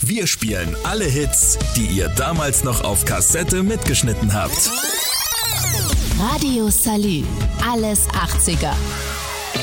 Wir spielen alle Hits, die ihr damals noch auf Kassette mitgeschnitten habt. Radio Salü, alles 80er.